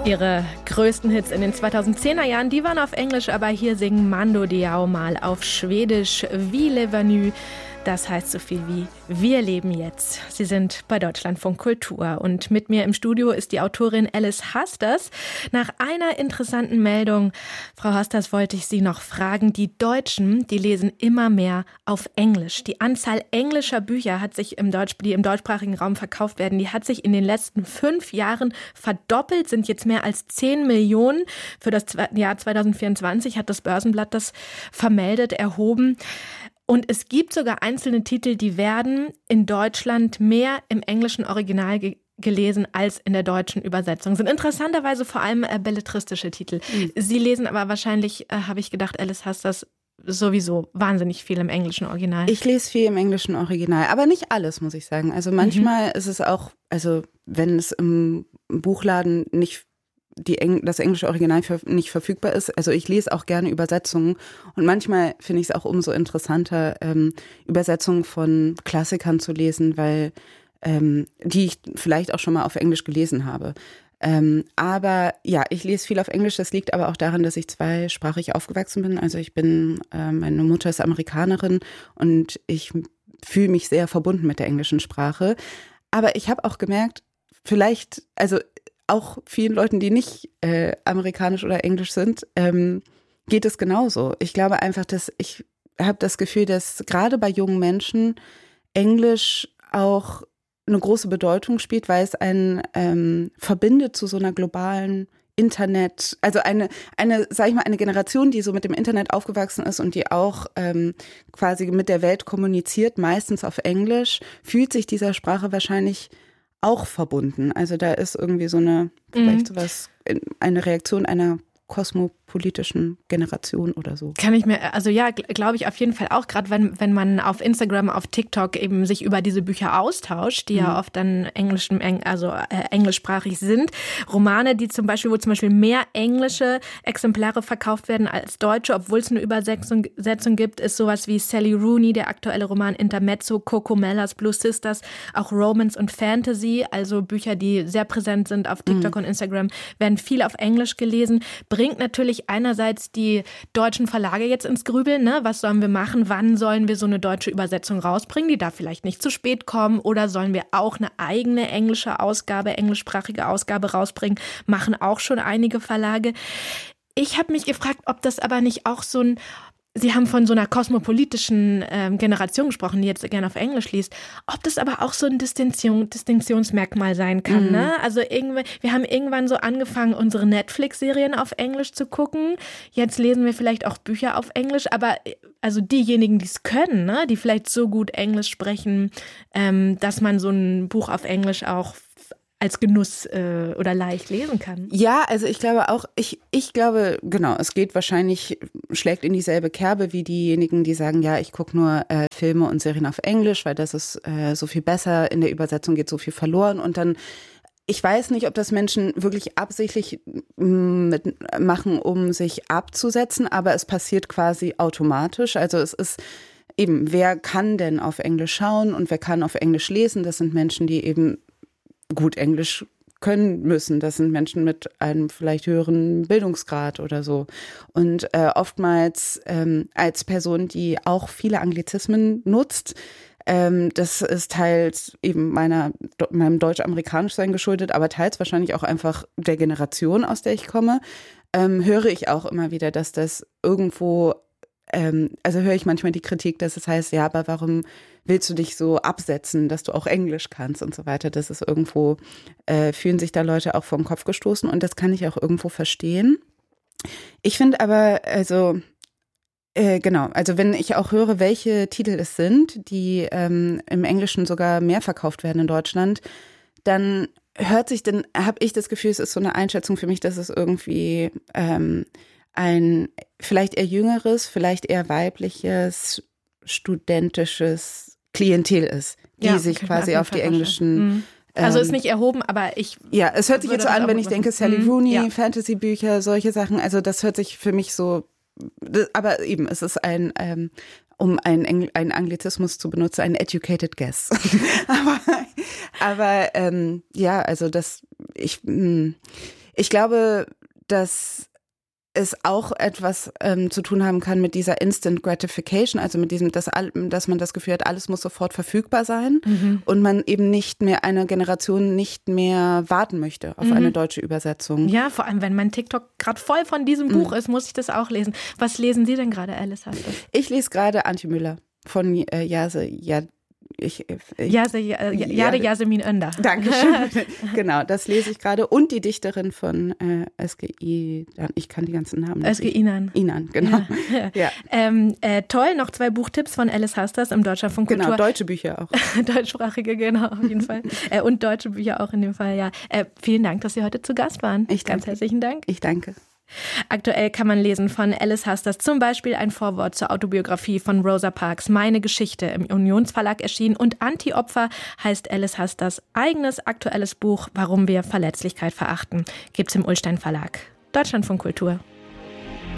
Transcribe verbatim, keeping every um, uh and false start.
Ihre größten Hits in den zweitausendzehner Jahren, die waren auf Englisch, aber hier singen Mando Diao mal auf Schwedisch Wie Levenu. Das heißt so viel wie Wir leben jetzt. Sie sind bei Deutschlandfunk Kultur und mit mir im Studio ist die Autorin Alice Hasters. Nach einer interessanten Meldung, Frau Hasters, wollte ich Sie noch fragen. Die Deutschen, die lesen immer mehr auf Englisch. Die Anzahl englischer Bücher hat sich im Deutsch, die im deutschsprachigen Raum verkauft werden, die hat sich in den letzten fünf Jahren verdoppelt, sind jetzt mehr als zehn Millionen. Für das Jahr zweitausendvierundzwanzig hat das Börsenblatt das vermeldet, erhoben. Und es gibt sogar einzelne Titel, die werden in Deutschland mehr im englischen Original ge- gelesen als in der deutschen Übersetzung. Sind interessanterweise vor allem äh, belletristische Titel. Mhm. Sie lesen aber wahrscheinlich, äh, habe ich gedacht, Alice Hasters, sowieso wahnsinnig viel im englischen Original. Ich lese viel im englischen Original, aber nicht alles, muss ich sagen. Also manchmal mhm. ist es auch, also wenn es im Buchladen nicht die Eng- das englische Original ver- nicht verfügbar ist. Also ich lese auch gerne Übersetzungen und manchmal finde ich es auch umso interessanter, ähm, Übersetzungen von Klassikern zu lesen, weil ähm, die ich vielleicht auch schon mal auf Englisch gelesen habe. Ähm, aber ja, ich lese viel auf Englisch. Das liegt aber auch daran, dass ich zweisprachig aufgewachsen bin. Also ich bin, äh, meine Mutter ist Amerikanerin und ich fühle mich sehr verbunden mit der englischen Sprache. Aber ich habe auch gemerkt, vielleicht, also auch vielen Leuten, die nicht äh, amerikanisch oder englisch sind, ähm, geht es genauso. Ich glaube einfach, dass ich habe das Gefühl, dass gerade bei jungen Menschen Englisch auch eine große Bedeutung spielt, weil es einen ähm, verbindet zu so einer globalen Internet, also eine, eine, sag ich mal, eine Generation, die so mit dem Internet aufgewachsen ist und die auch ähm, quasi mit der Welt kommuniziert, meistens auf Englisch, fühlt sich dieser Sprache wahrscheinlich auch verbunden. Also da ist irgendwie so eine, vielleicht mhm. sowas, eine Reaktion einer kosmopolitischen Generation oder so. Kann ich mir, also ja, glaube ich auf jeden Fall auch, gerade wenn, wenn man auf Instagram, auf TikTok eben sich über diese Bücher austauscht, die mhm. ja oft dann englisch, also äh, englischsprachig sind. Romane, die zum Beispiel, wo zum Beispiel mehr englische Exemplare verkauft werden als deutsche, obwohl es eine Übersetzung Setzung gibt, ist sowas wie Sally Rooney, der aktuelle Roman Intermezzo, Cocomellas, Blue Sisters, auch Romance und Fantasy, also Bücher, die sehr präsent sind auf TikTok mhm. und Instagram, werden viel auf Englisch gelesen. Bringt natürlich einerseits die deutschen Verlage jetzt ins Grübeln, ne? Was sollen wir machen? Wann sollen wir so eine deutsche Übersetzung rausbringen? Die darf vielleicht nicht zu spät kommen. Oder sollen wir auch eine eigene englische Ausgabe, englischsprachige Ausgabe rausbringen? Machen auch schon einige Verlage. Ich habe mich gefragt, ob das aber nicht auch so ein Sie haben von so einer kosmopolitischen ähm, Generation gesprochen, die jetzt gerne auf Englisch liest. Ob das aber auch so ein Distinktion, Distinktionsmerkmal sein kann, mm. ne? Also irgendwie, wir haben irgendwann so angefangen, unsere Netflix-Serien auf Englisch zu gucken. Jetzt lesen wir vielleicht auch Bücher auf Englisch, aber also diejenigen, die es können, ne, die vielleicht so gut Englisch sprechen, ähm, dass man so ein Buch auf Englisch auch als Genuss äh, oder leicht lesen kann. Ja, also ich glaube auch, ich, ich glaube, genau, es geht wahrscheinlich, schlägt in dieselbe Kerbe wie diejenigen, die sagen, ja, ich gucke nur äh, Filme und Serien auf Englisch, weil das ist äh, so viel besser, in der Übersetzung geht so viel verloren und dann, ich weiß nicht, ob das Menschen wirklich absichtlich mit machen, um sich abzusetzen, aber es passiert quasi automatisch, also es ist eben, wer kann denn auf Englisch schauen und wer kann auf Englisch lesen, das sind Menschen, die eben gut Englisch können müssen. Das sind Menschen mit einem vielleicht höheren Bildungsgrad oder so. Und äh, oftmals ähm, als Person, die auch viele Anglizismen nutzt, ähm, das ist teils eben meiner, meinem Deutsch-Amerikanisch-Sein geschuldet, aber teils wahrscheinlich auch einfach der Generation, aus der ich komme, ähm, höre ich auch immer wieder, dass das irgendwo Ähm, also höre ich manchmal die Kritik, dass es heißt, ja, aber warum willst du dich so absetzen, dass du auch Englisch kannst und so weiter. Das ist irgendwo, äh, fühlen sich da Leute auch vom Kopf gestoßen und das kann ich auch irgendwo verstehen. Ich finde aber, also äh, genau, also wenn ich auch höre, welche Titel es sind, die ähm, im Englischen sogar mehr verkauft werden in Deutschland, dann hört sich, dann habe ich das Gefühl, es ist so eine Einschätzung für mich, dass es irgendwie ähm, ein vielleicht eher jüngeres, vielleicht eher weibliches, studentisches Klientel ist, die ja, sich quasi auf die englischen... Mhm. Also ist nicht erhoben, aber ich... Ja, es hört sich jetzt so an, wenn ich denke, Sally mhm. Rooney, ja. Fantasy-Bücher, solche Sachen, also das hört sich für mich so... Aber eben, es ist ein... Ähm, um einen, Engl- einen Anglizismus zu benutzen, ein educated guess. aber aber ähm, ja, also das... ich mh, Ich glaube, dass es auch etwas ähm, zu tun haben kann mit dieser Instant Gratification, also mit diesem, dass, dass man das Gefühl hat, alles muss sofort verfügbar sein mhm. und man eben nicht mehr, eine Generation nicht mehr warten möchte auf mhm. eine deutsche Übersetzung. Ja, vor allem, wenn mein TikTok gerade voll von diesem mhm. Buch ist, muss ich das auch lesen. Was lesen Sie denn gerade, Alice Hastas? Ich lese gerade Antje Müller von äh, Jase Jad. Ich, ich, Jase, Jade Yasemin Önder. Dankeschön. Genau, das lese ich gerade. Und die Dichterin von äh, S G I, ich kann die ganzen Namen nicht. S G Inan. Inan, genau. Ja. Ja. Ähm, äh, toll, noch zwei Buchtipps von Alice Hastas im Deutschlandfunk Kultur. Genau, deutsche Bücher auch. Deutschsprachige, genau, auf jeden Fall. äh, und deutsche Bücher auch in dem Fall, ja. Äh, vielen Dank, dass Sie heute zu Gast waren. Ich danke. Ganz herzlichen Dank. Ich danke. Aktuell kann man lesen von Alice Hastas zum Beispiel ein Vorwort zur Autobiografie von Rosa Parks, Meine Geschichte, im Unionsverlag erschienen, und Anti-Opfer heißt Alice Hastas eigenes aktuelles Buch, Warum wir Verletzlichkeit verachten, gibt's im Ullstein Verlag. Deutschlandfunk Kultur.